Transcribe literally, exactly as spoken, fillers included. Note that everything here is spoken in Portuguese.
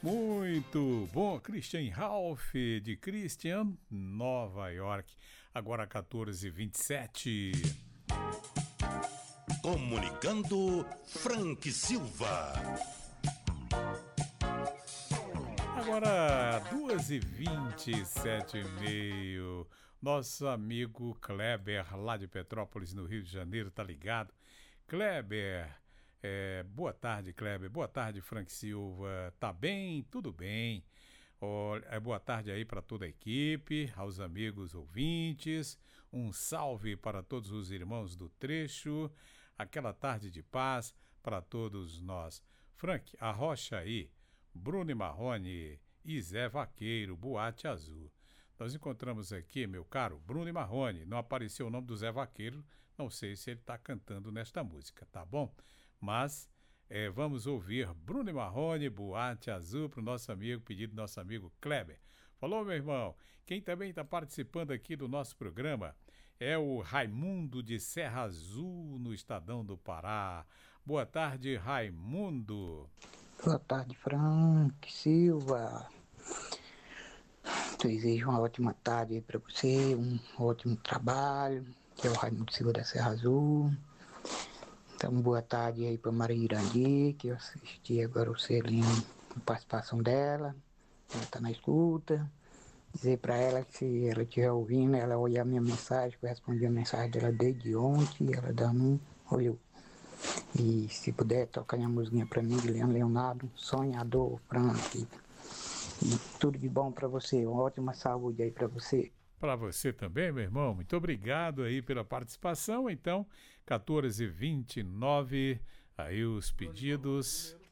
Muito bom, Christian Ralph, de Christian, Nova York, agora quatorze e vinte e sete. Comunicando Frank Silva. Agora duas e vinte e sete e meio. Nosso amigo Kleber, lá de Petrópolis, no Rio de Janeiro, tá ligado? Kleber, é, boa tarde, Kleber. Boa tarde, Frank Silva. Tá bem? Tudo bem. Oh, é, boa tarde aí para toda a equipe, aos amigos ouvintes. Um salve para todos os irmãos do trecho. Aquela tarde de paz para todos nós. Frank, arrocha aí. Bruno e Marrone e Zé Vaqueiro, Boate Azul. Nós encontramos aqui, meu caro, Bruno e Marrone. Não apareceu o nome do Zé Vaqueiro, não sei se ele está cantando nesta música, tá bom? Mas é, vamos ouvir Bruno e Marrone, Boate Azul, para o nosso amigo, pedido do nosso amigo Kleber. Falou, meu irmão. Quem também está participando aqui do nosso programa é o Raimundo de Serra Azul, no Estadão do Pará. Boa tarde, Raimundo. Boa tarde, Frank Silva. Desejo uma ótima tarde para você, um ótimo trabalho, que é o Raimundo Silva da Serra Azul. Então, boa tarde aí para Maria Irandi, que eu assisti agora o selinho, a participação dela. Ela está na escuta. Dizer para ela que se ela estiver ouvindo, ela olhar minha mensagem, que eu respondi a mensagem dela desde ontem, ela ainda não olhou. E se puder tocar uma musiquinha para mim, Guilherme Leonardo, Sonhador, Frank. E tudo de bom para você, uma ótima saúde aí para você. Para você também, meu irmão. Muito obrigado aí pela participação. Então, quatorze e vinte e nove, aí os pedidos.